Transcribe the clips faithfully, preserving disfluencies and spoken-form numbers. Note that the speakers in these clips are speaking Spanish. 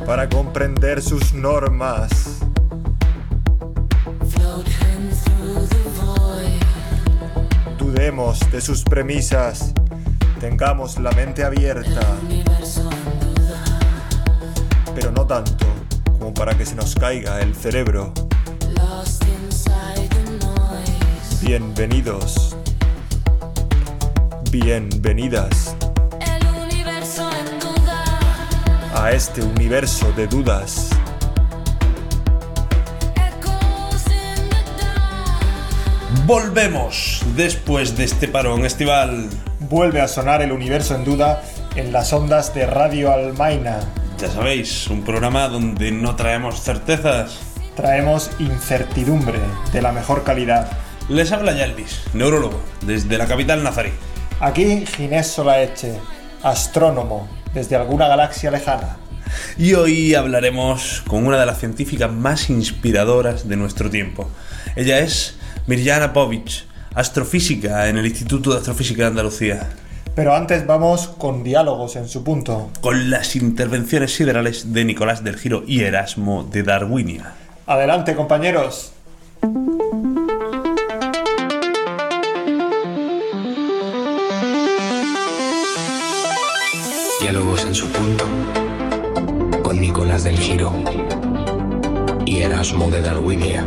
para comprender sus normas. Dudemos de sus premisas, tengamos la mente abierta, pero no tanto como para que se nos caiga el cerebro. Bienvenidos, bienvenidas a este universo de dudas. Volvemos después de este parón estival. Vuelve a sonar el universo en duda en las ondas de Radio Almaina. Ya sabéis, un programa donde no traemos certezas. Traemos incertidumbre de la mejor calidad. Les habla Yalvis, neurólogo, desde la capital nazarí. Aquí Ginés Solaeche, astrónomo, desde alguna galaxia lejana. Y hoy hablaremos con una de las científicas más inspiradoras de nuestro tiempo. Ella es Mirjana Povic, astrofísica en el Instituto de Astrofísica de Andalucía. Pero antes vamos con diálogos en su punto. Con las intervenciones siderales de Nicolás del Giro y Erasmo de Darwinia. Adelante, compañeros. Diálogos en su punto con Nicolás del Giro y Erasmo de Darwinia.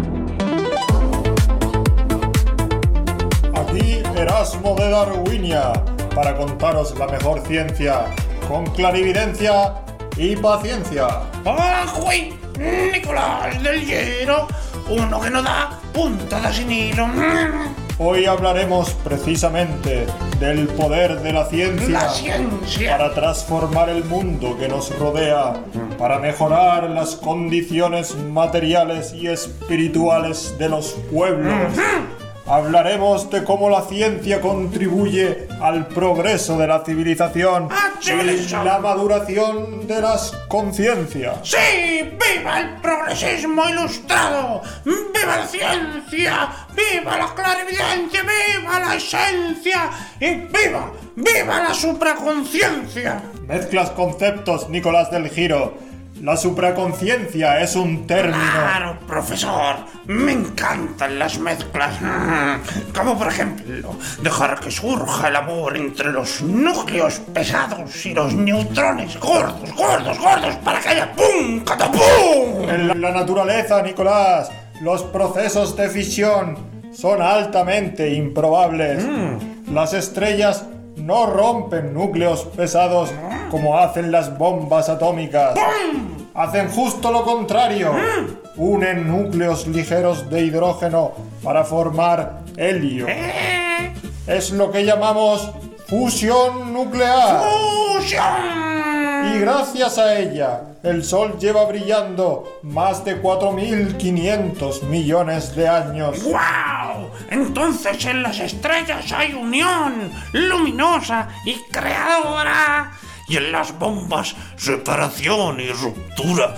Aquí Erasmo de Darwinia para contaros la mejor ciencia con clarividencia y paciencia. ¡Ajuy! Nicolás del Giro, uno que no da puntada sin hilo. Hoy hablaremos precisamente del poder de la ciencia, La ciencia. para transformar el mundo que nos rodea, para mejorar las condiciones materiales y espirituales de los pueblos. Hablaremos de cómo la ciencia contribuye al progreso de la civilización y la maduración de las conciencias. ¡Sí! ¡Viva el progresismo ilustrado! ¡Viva la ciencia! ¡Viva la clarividencia! ¡Viva la esencia! ¡Y viva! ¡Viva la supraconciencia! Mezclas conceptos, Nicolás del Giro. La supraconciencia es un término. Claro, profesor. Me encantan las mezclas. Como por ejemplo, dejar que surja el amor entre los núcleos pesados y los neutrones gordos, gordos, gordos, para que haya ¡pum! ¡Catapum! En la naturaleza, Nicolás, los procesos de fisión son altamente improbables. Mm. Las estrellas no rompen núcleos pesados como hacen las bombas atómicas. ¡Pum! Hacen justo lo contrario. ¿Mm? Unen núcleos ligeros de hidrógeno para formar helio. ¿Eh? Es lo que llamamos fusión nuclear. ¡Fusión! Y gracias a ella, el Sol lleva brillando más de cuatro mil quinientos millones de años. ¡Guau! Entonces en las estrellas hay unión luminosa y creadora. Y en las bombas, separación y ruptura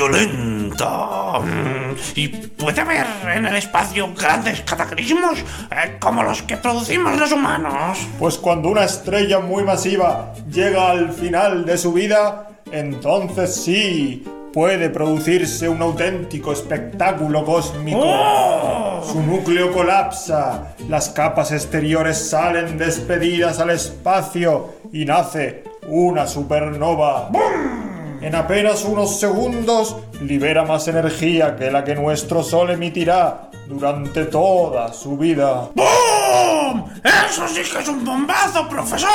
violenta. Y puede haber en el espacio grandes cataclismos eh, como los que producimos los humanos. Pues cuando una estrella muy masiva llega al final de su vida, entonces sí puede producirse un auténtico espectáculo cósmico. ¡Oh! Su núcleo colapsa, las capas exteriores salen despedidas al espacio y nace una supernova. ¡Bum! En apenas unos segundos libera más energía que la que nuestro Sol emitirá durante toda su vida. ¡Bum! ¡Eso sí que es un bombazo, profesor!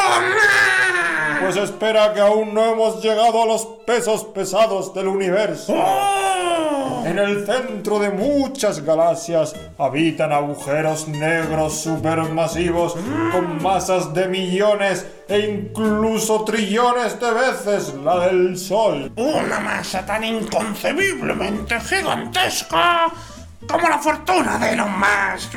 Pues espera, que aún no hemos llegado a los pesos pesados del universo. ¡Oh! En el centro de muchas galaxias habitan agujeros negros supermasivos con masas de millones e incluso trillones de veces la del Sol. Una masa tan inconcebiblemente gigantesca como la fortuna de Elon Musk.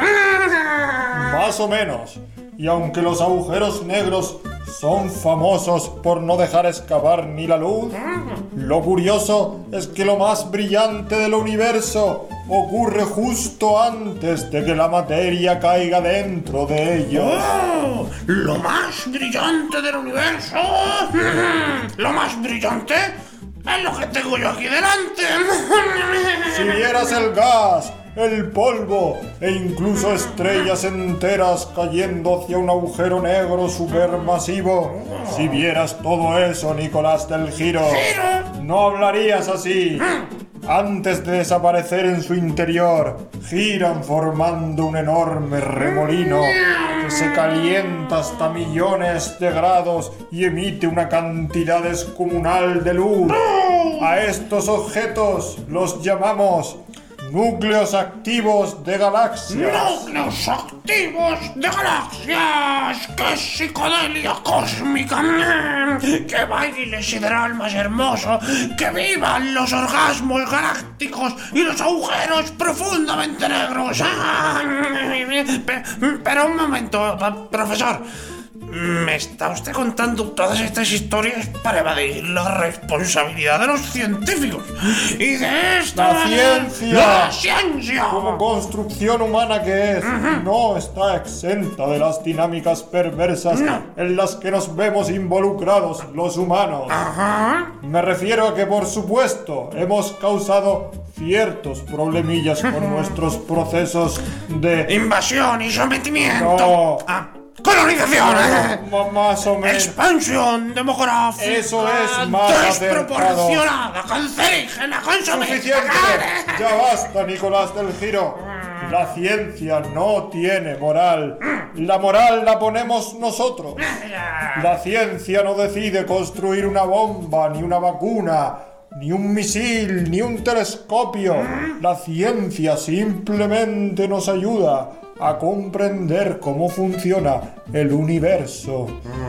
Más o menos. Y aunque los agujeros negros son famosos por no dejar escapar ni la luz, lo curioso es que lo más brillante del universo ocurre justo antes de que la materia caiga dentro de ellos. ¡Oh! ¿Lo más brillante del universo? ¿Lo más brillante? Es lo que tengo yo aquí delante. Si vieras el gas, el polvo e incluso estrellas enteras cayendo hacia un agujero negro supermasivo, si vieras todo eso, Nicolás del Giro, no hablarías así. Antes de desaparecer en su interior, giran formando un enorme remolino que se calienta hasta millones de grados y emite una cantidad descomunal de luz. A estos objetos los llamamos núcleos activos de galaxias. ¡Núcleos activos de galaxias! ¡Qué psicodelia cósmica! ¡Qué baile sideral más hermoso! ¡Que vivan los orgasmos galácticos y los agujeros profundamente negros! Pero un momento, profesor. ¿Me está usted contando todas estas historias para evadir la responsabilidad de los científicos? Y de esta... La ciencia, ¡La ciencia! como construcción humana que es, uh-huh. no está exenta de las dinámicas perversas no. en las que nos vemos involucrados los humanos. Uh-huh. Me refiero a que, por supuesto, hemos causado ciertos problemillas con nuestros procesos de... invasión y sometimiento. No. Ah. ¡Colonización! No, más o menos. ¡Expansión demográfica! Eso es más desproporcionada, cancerígena, consumista. Suficiente. Ya basta, Nicolás del Giro. La ciencia no tiene moral. La moral la ponemos nosotros. La ciencia no decide construir una bomba, ni una vacuna, ni un misil, ni un telescopio. La ciencia simplemente nos ayuda a comprender cómo funciona el universo.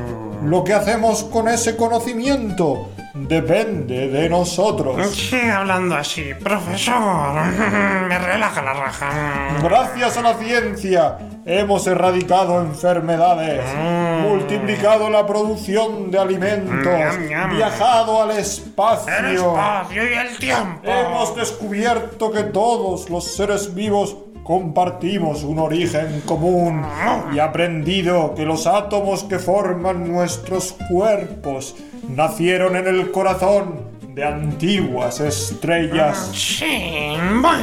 Lo que hacemos con ese conocimiento depende de nosotros. Sí, hablando así, profesor, me relaja la raja. Gracias a la ciencia hemos erradicado enfermedades, mm. multiplicado la producción de alimentos, mm, mm, mm. viajado al espacio. El espacio y el tiempo. Hemos descubierto que todos los seres vivos compartimos un origen común y aprendido que los átomos que forman nuestros cuerpos nacieron en el corazón de antiguas estrellas. Sí,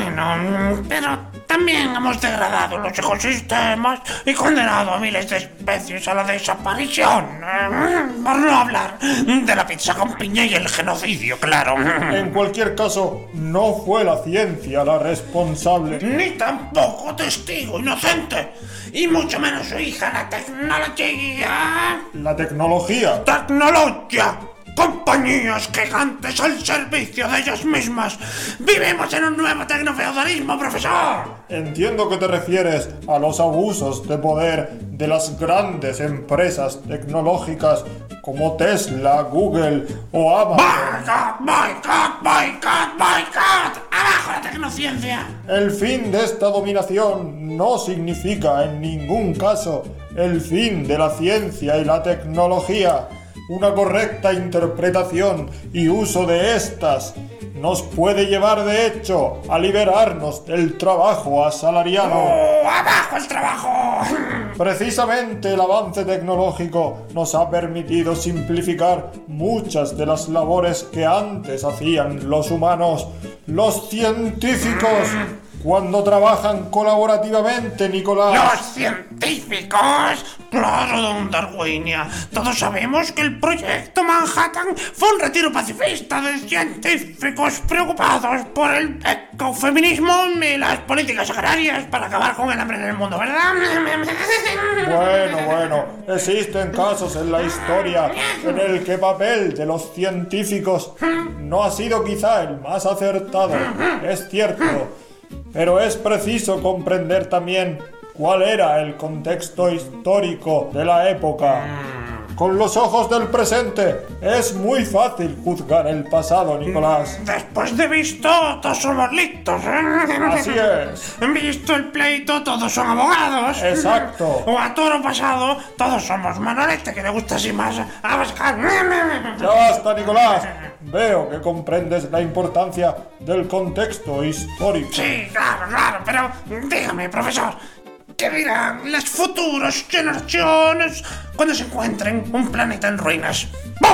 bueno, pero también hemos degradado los ecosistemas y condenado a miles de especies a la desaparición. Por no hablar de la pizza con piña y el genocidio, claro. En cualquier caso, no fue la ciencia la responsable. Ni tampoco testigo inocente. Y mucho menos su hija, la tecnología. ¿La tecnología? ¡Tecnología! Compañías gigantes al servicio de ellas mismas. Vivimos en un nuevo tecnofeudalismo, profesor. Entiendo que te refieres a los abusos de poder de las grandes empresas tecnológicas como Tesla, Google o Amazon. ¡Boicot, boicot, boicot, boicot! ¡Abajo la tecnociencia! El fin de esta dominación no significa en ningún caso el fin de la ciencia y la tecnología. Una correcta interpretación y uso de estas nos puede llevar, de hecho, a liberarnos del trabajo asalariado. ¡Oh, abajo el trabajo! Precisamente el avance tecnológico nos ha permitido simplificar muchas de las labores que antes hacían los humanos. Los científicos, cuando trabajan colaborativamente, Nicolás. ¡Los científicos! ¡Claro, don Darwinia! Todos sabemos que el proyecto Manhattan fue un retiro pacifista de científicos preocupados por el ecofeminismo y las políticas agrarias para acabar con el hambre en el mundo, ¿verdad? Bueno, bueno, existen casos en la historia en el que el papel de los científicos no ha sido quizá el más acertado, es cierto. Pero es preciso comprender también cuál era el contexto histórico de la época. Con los ojos del presente es muy fácil juzgar el pasado, Nicolás. Después de visto, todos somos listos, ¿eh? Así es. Visto el pleito, todos son abogados. Exacto. O a toro pasado, todos somos Manolete, que le gusta así más a buscar. Ya basta, Nicolás. Veo que comprendes la importancia del contexto histórico. Sí, claro, claro, pero dígame, profesor, ¿qué dirán las futuras generaciones cuando se encuentren un planeta en ruinas? ¡Bum!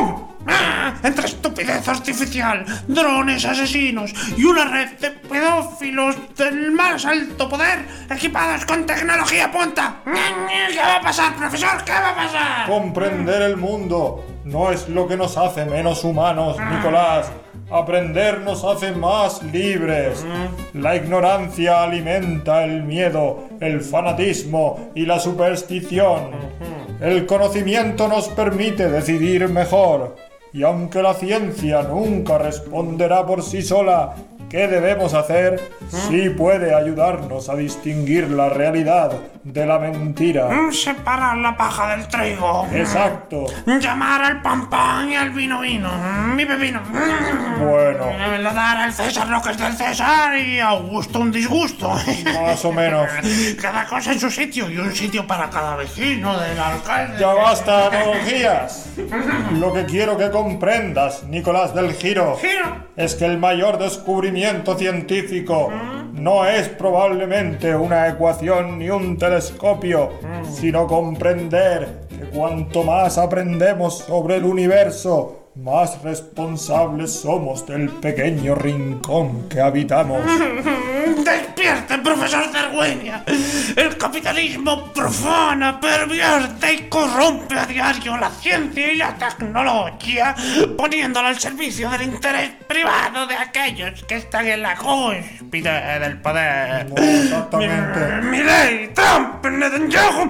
Ah, entre estupidez artificial, drones asesinos y una red de pedófilos del más alto poder equipados con tecnología punta. ¿Qué va a pasar, profesor? ¿Qué va a pasar? Comprender el mundo no es lo que nos hace menos humanos, Nicolás. Aprender nos hace más libres. La ignorancia alimenta el miedo, el fanatismo y la superstición. El conocimiento nos permite decidir mejor. Y aunque la ciencia nunca responderá por sí sola qué debemos hacer, sí puede ayudarnos a distinguir la realidad de la mentira. Separar la paja del trigo. Exacto. Llamar al pan pan y al vino vino. Mi pepino. Bueno, Lo dar al César lo que es del César y a Augusto un disgusto. más o menos. Cada cosa en su sitio y un sitio para cada vecino del alcalde. Ya basta analogías. Lo que quiero que comprendas, Nicolás del Giro, Giro. es que el mayor descubrimiento científico no es probablemente una ecuación ni un telescopio, sino comprender que cuanto más aprendemos sobre el universo, más responsables somos del pequeño rincón que habitamos. ¡Despierte, profesor Zarguenia! El capitalismo profana, pervierte y corrompe a diario la ciencia y la tecnología, poniéndola al servicio del interés privado de aquellos que están en la cúspide del poder. No, exactamente. Milei, Trump, Netanyahu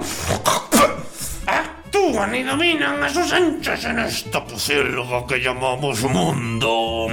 actúan y dominan a sus anchas en esta pocilga que llamamos mundo.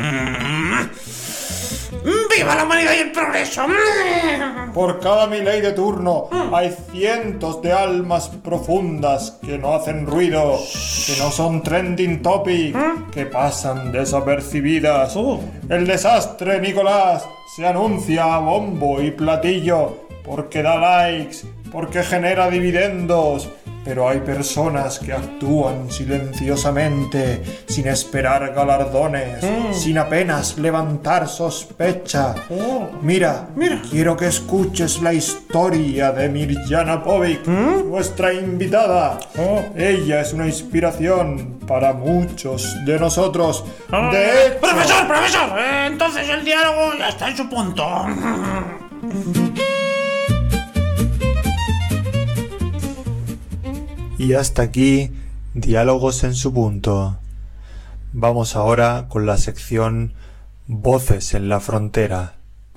¡Viva la humanidad y el progreso! Por cada Milei de turno hay cientos de almas profundas que no hacen ruido, que no son trending topic, que pasan desapercibidas. El desastre, Nicolás, se anuncia a bombo y platillo porque da likes, porque genera dividendos. Pero hay personas que actúan silenciosamente, sin esperar galardones, mm. sin apenas levantar sospecha. Oh. Mira, Mira, quiero que escuches la historia de Mirjana Povic, ¿Mm? nuestra invitada. Oh. Ella es una inspiración para muchos de nosotros. Oh. De hecho... ¡Profesor, profesor! Eh, entonces el diálogo ya está en su punto. Y hasta aquí, diálogos en su punto. Vamos ahora con la sección Voces en la Frontera.